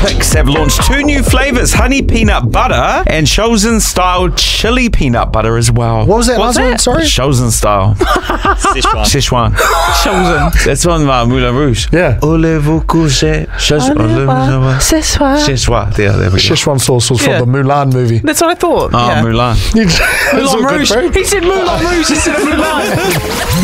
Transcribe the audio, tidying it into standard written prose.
Picks have launched 2 new flavours, honey peanut butter and Chosen style chili peanut butter as well. What was that last one? Sorry? Chosen style. Szechuan. Chosen. That's one Moulin Rouge. Yeah. Voulez-vous coucher? Szechuan. There we go. Szechuan sauce was from the Mulan movie. That's what I thought. Oh, Mulan. That's all Moulin good Rouge. food. He said Moulin Rouge instead of Mulan.